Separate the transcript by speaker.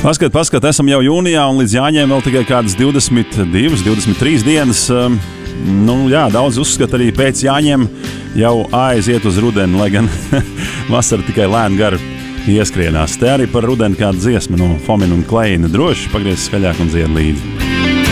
Speaker 1: Paskat, esam jau jūnijā un līdz Jāņiem vēl tikai kādas 22, 23 dienas. Daudz uzskata arī pēc Jāņiem jau aiziet uz rudeni, lai gan vasara tikai lēni gar ieskrienās. Te arī par rudeni kāda dziesma no Fomina un Kleina. Droši pagriez skaļāk un dzied līdzi.